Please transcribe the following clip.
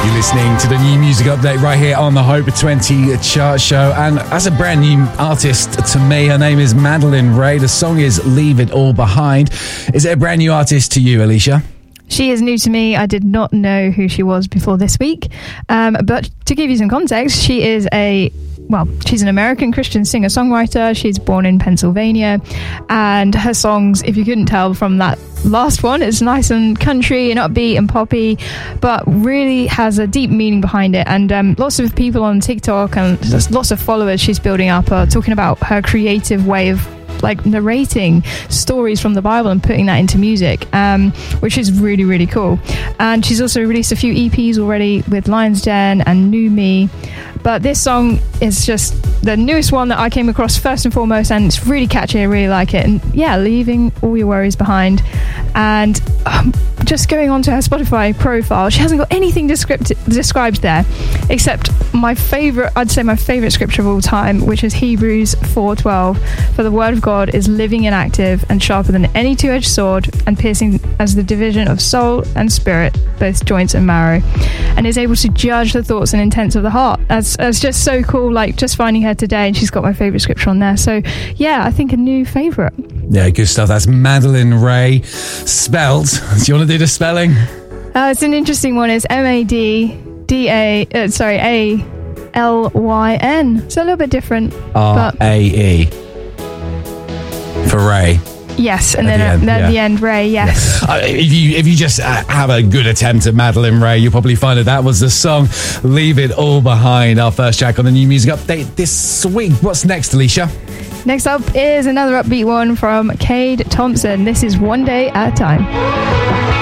You're listening to the new music update right here on the Hope 20 Chart Show. And as a brand new artist to me, her name is Madeline Ray. The song is Leave It All Behind. Is it a brand new artist to you, Alicia? She is new to me. I did not know who she was before this week. But to give you some context, she's an American Christian singer-songwriter. She's born in Pennsylvania. And her songs, if you couldn't tell from that last one, it's nice and country and upbeat and poppy, but really has a deep meaning behind it. And lots of people on TikTok and just lots of followers she's building up are talking about her creative way of narrating stories from the Bible and putting that into music, which is really, really cool. And she's also released a few EPs already with Lion's Den and New Me. But this song is just the newest one that I came across first and foremost, and it's really catchy. I really like it. And yeah, leaving all your worries behind. And just going onto her Spotify profile, she hasn't got anything described there except my favorite scripture of all time, which is Hebrews 4:12. For the word of God is living and active and sharper than any two-edged sword, and piercing as the division of soul and spirit, both joints and marrow, and is able to judge the thoughts and intents of the heart. That's just so cool. Like, just finding her today, and she's got my favorite scripture on there. So yeah, I think a new favorite. Yeah, good stuff. That's Madeline Ray, spelled. Do you want to do the spelling? It's an interesting one. It's Madalyn. So a little bit different. R-A-E for Ray. Yes, and then at the end, Ray, yes. Yeah. If you just have a good attempt at Madeline Ray, you'll probably find that was the song Leave It All Behind, our first track on the new music update this week. What's next, Alicia? Next up is another upbeat one from Cade Thompson. This is One Day at a Time.